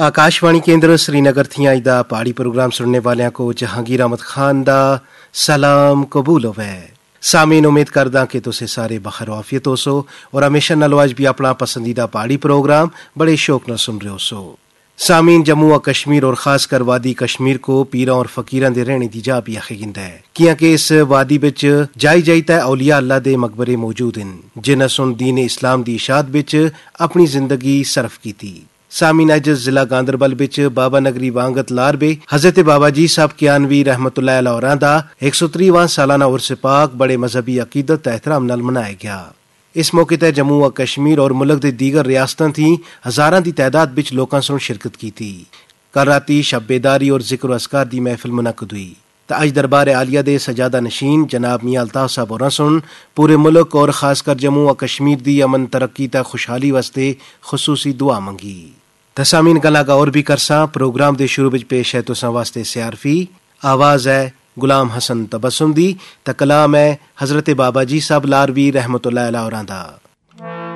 आकाशवाणी केंद्र श्रीनगर थी अज दा पहाड़ी प्रोग्राम सुनने वालियां को जहांगीर अहमद खान दा सलाम कबूल होवे। सामीन उम्मीद करदा कि तुसे सारे बखैर आफियत हो सो और हमेशा नालों अज भी अपना पसंदीदा पहाड़ी प्रोग्राम बड़े शौक न सुन रहे हो सो। सामीन जम्मू व कश्मीर और खास कर वादी कश्मीर को पीरां और फकीरां दे रहने दी जा भी आखे गिंदा है, क्योंकि इस वादी विच जाई जाई तै औलिया अल्लाह दे मकबरे मौजूद हैं जिन्हां सुन दीन इस्लाम दी इशाअत विच अपनी जिंदगी सर्फ कीती। सामीन अज जिला गांदरबल विच बाबा नगरी वांगत लारबे हजरत बाबा जी साहब कियानवी रहमतुल्लाह अलैह होरां दा 130वां सालाना उर्स पाक बड़े मजहबी अकीदत ते एहतराम नाल मनाया गया। इस मौके ते जम्मू व कश्मीर और मुल्क दे दीगर रियासतां थी हजारां दी तादाद विच लोकां सुन शिरकत की थी। कल राती शब बेदारी और जिक्र अस्कार दी महफिल मुनक्कद हुई ते अज दरबार आलिया दे सजादा नशीन जनाब मियां अल्ताफ साहब होरां सुन पूरे मुल्क और खासकर जम्मू व कश्मीर दी अमन तरक्की ते खुशहाली वास्ते खुसूसी दुआ मंगी। तसामीन गल्लां का और भी करसा प्रोग्राम दे शुरू विच पेश है तुसां वास्ते सियारफी। आवाज है गुलाम हसन तबस्सुम दी ते कलाम है हजरत बाबा जी साहब लारवी रहमतुल्लाह अलैह होरां दा।